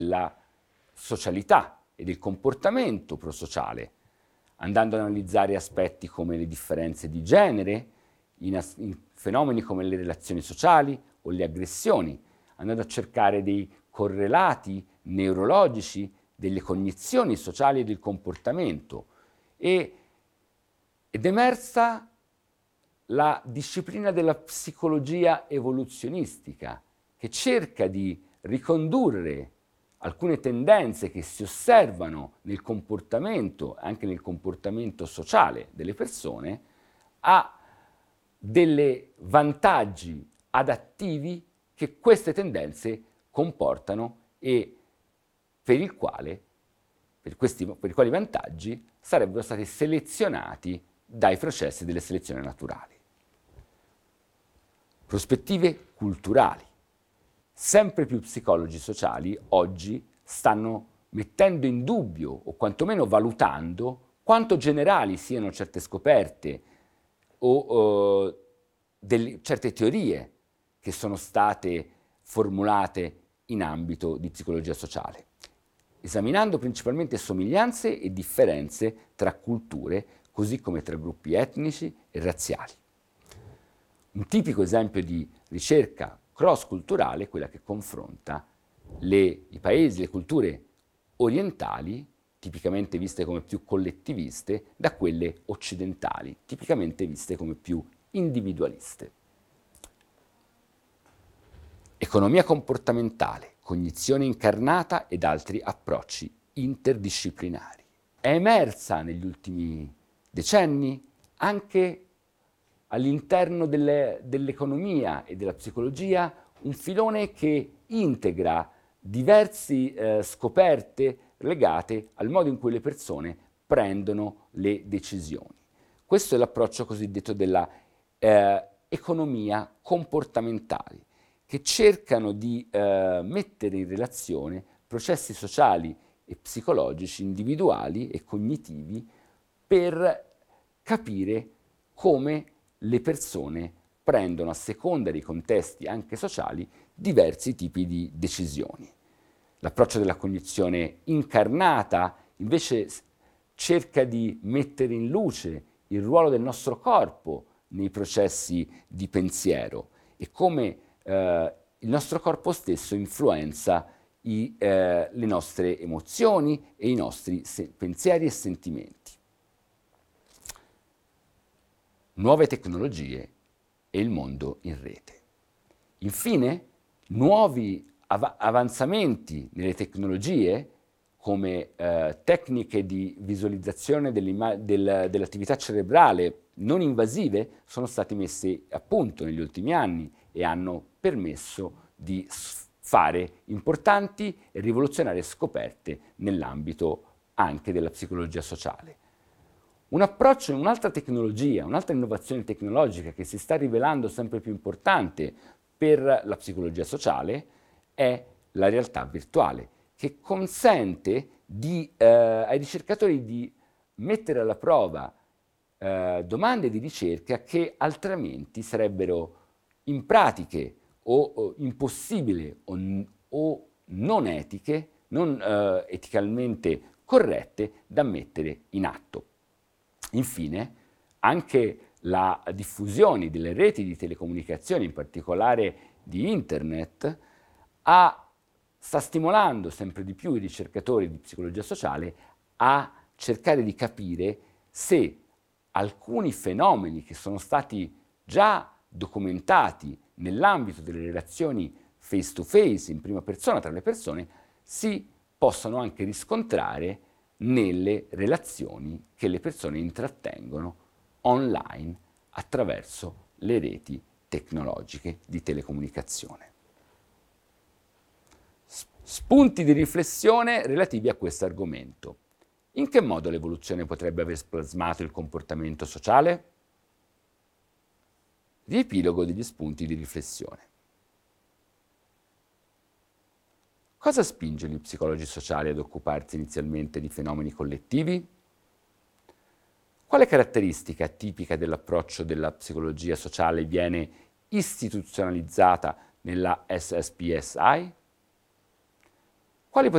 la socialità e del comportamento prosociale, andando ad analizzare aspetti come le differenze di genere, in fenomeni come le relazioni sociali o le aggressioni, andando a cercare dei correlati neurologici delle cognizioni sociali e del comportamento. Ed è emersa la disciplina della psicologia evoluzionistica, che cerca di ricondurre alcune tendenze che si osservano nel comportamento, anche nel comportamento sociale delle persone, a dei vantaggi adattivi che queste tendenze comportano e per i quali vantaggi sarebbero stati selezionati dai processi delle selezioni naturali. Prospettive culturali. Sempre più psicologi sociali oggi stanno mettendo in dubbio o quantomeno valutando quanto generali siano certe scoperte o certe teorie che sono state formulate in ambito di psicologia sociale, esaminando principalmente somiglianze e differenze tra culture, così come tra gruppi etnici e razziali. Un tipico esempio di ricerca cross-culturale è quella che confronta i paesi, le culture orientali, tipicamente viste come più collettiviste, da quelle occidentali, tipicamente viste come più individualiste. Economia comportamentale, cognizione incarnata ed altri approcci interdisciplinari. È emersa negli ultimi decenni anche all'interno dell'economia e della psicologia un filone che integra diverse scoperte legate al modo in cui le persone prendono le decisioni. Questo è l'approccio cosiddetto della economia comportamentale, che cercano di mettere in relazione processi sociali e psicologici individuali e cognitivi per capire come le persone prendono, a seconda dei contesti anche sociali, diversi tipi di decisioni. L'approccio della cognizione incarnata invece cerca di mettere in luce il ruolo del nostro corpo nei processi di pensiero e come il nostro corpo stesso influenza le nostre emozioni e i nostri pensieri e sentimenti. Nuove tecnologie e il mondo in rete. Infine, nuovi avanzamenti nelle tecnologie come tecniche di visualizzazione dell'attività cerebrale non invasive sono stati messi a punto negli ultimi anni e hanno permesso di fare importanti e rivoluzionarie scoperte nell'ambito anche della psicologia sociale. Un approccio, un'altra tecnologia, un'altra innovazione tecnologica che si sta rivelando sempre più importante per la psicologia sociale è la realtà virtuale, che consente ai ricercatori di mettere alla prova domande di ricerca che altrimenti sarebbero impratiche o impossibili o non etiche, non eticamente corrette da mettere in atto. Infine, anche la diffusione delle reti di telecomunicazione, in particolare di Internet, sta stimolando sempre di più i ricercatori di psicologia sociale a cercare di capire se alcuni fenomeni che sono stati già documentati nell'ambito delle relazioni face to face, in prima persona tra le persone, si possano anche riscontrare nelle relazioni che le persone intrattengono online attraverso le reti tecnologiche di telecomunicazione. Spunti di riflessione relativi a questo argomento. In che modo l'evoluzione potrebbe aver plasmato il comportamento sociale? Riepilogo degli spunti di riflessione. Cosa spinge gli psicologi sociali ad occuparsi inizialmente di fenomeni collettivi? Quale caratteristica tipica dell'approccio della psicologia sociale viene istituzionalizzata nella SSPSI? Quali